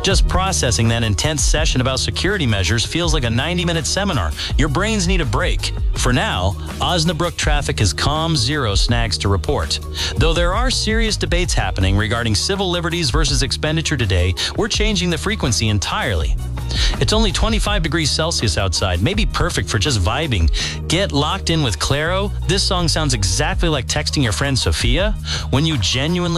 Just processing that intense session about security measures feels like a 90-minute seminar. Your brains need a break. For now, Osnabrück traffic is calm, zero snags to report. Though there are serious debates happening regarding civil liberties versus expenditure today, we're changing the frequency entirely. It's only 25 degrees Celsius outside, maybe perfect for just vibing. Get locked in with Clairo. This song sounds exactly like texting your friend Sophia when you genuinely